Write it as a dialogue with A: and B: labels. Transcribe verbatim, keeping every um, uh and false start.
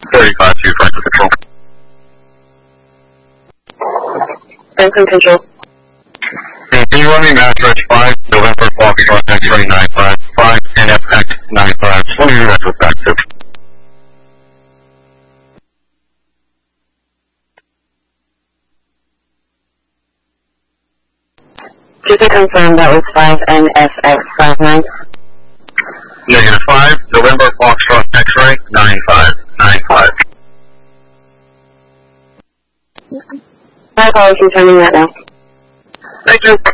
A: thirty-five to Franklin Control.
B: Franklin Control.
A: Hey, can you run me Mass Reg five, November Foxtrot X-ray nine five, five N F X nine five, what are your network back to?
B: Just to confirm, that was five N F X five nine?
A: Negative five, November Foxtrot X-ray nine five, nine five.
B: My apologies, turning that now.
A: Thank you.